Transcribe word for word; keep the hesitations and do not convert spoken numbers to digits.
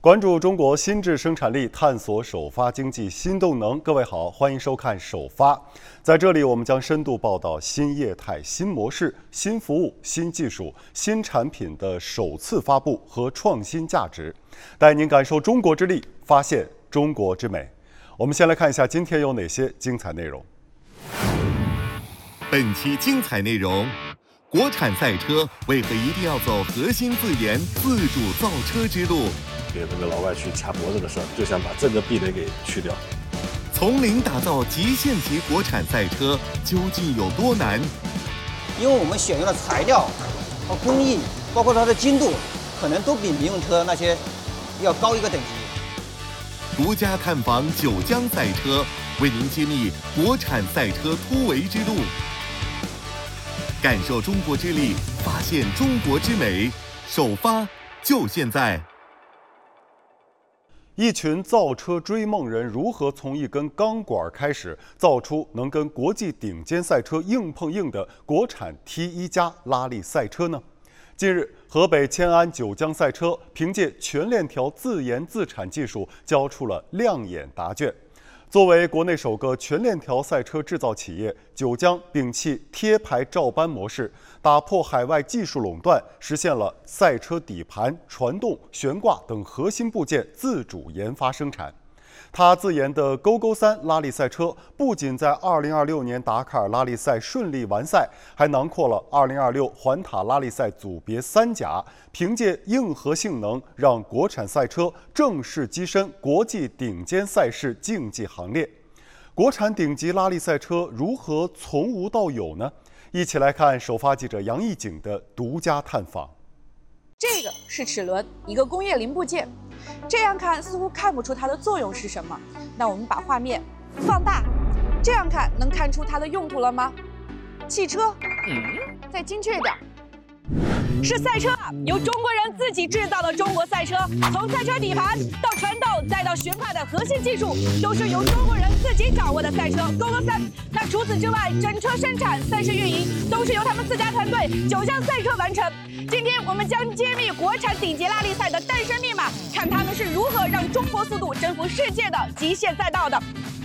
关注中国新质生产力，探索首发经济新动能。各位好，欢迎收看首发。在这里，我们将深度报道新业态、新模式、新服务、新技术、新产品的首次发布和创新价值，带您感受中国之力，发现中国之美。我们先来看一下今天有哪些精彩内容。 本期精彩内容：国产赛车为何一定要走核心自研、自主造车之路？ 给那个老外去掐脖子的事儿，就想把这个壁垒给去掉。 从零打造极限级国产赛车究竟有多难？ 因为我们选用的材料和工艺，包括它的精度，可能都比民用车那些要高一个等级。 独家探访九江赛车，为您揭秘国产赛车突围之路，感受中国之力，发现中国之美。首发就现在！ 一群造车追梦人如何从一根钢管开始，造出能跟国际顶尖赛车硬碰硬的国产 T 一 加拉力赛车呢？近日，河北迁安九江赛车凭借全链条自研自产技术，交出了亮眼答卷。作为国内首个全链条赛车制造企业，九江摒弃贴牌照搬模式，打破海外技术垄断，实现了赛车底盘、传动、悬挂等核心部件自主研发生产。他自研的勾勾三拉力赛车不仅在二零二六年达喀尔拉力赛顺利完赛，还囊括了二零二六环塔拉力赛组别三甲，凭借硬核性能，让国产赛车正式跻身国际顶尖赛事竞技行列。国产顶级拉力赛车如何从无到有呢？一起来看首发记者杨艺景的独家探访。 这个是齿轮，一个工业零部件。这样看似乎看不出它的作用是什么，那我们把画面放大，这样看能看出它的用途了吗？汽车，嗯，再精确一点，是赛车，由中国人自己制造的中国赛车，从赛车底盘到传动再到悬挂的核心技术，都是由中国人自己掌握的赛车勾勾三。那除此之外，整车生产、赛事运营都是由他们自家团队九江赛车完成。今天我们将揭秘国产顶级拉力赛的诞生密码，看他们是如何让中国速度征服世界的极限赛道的。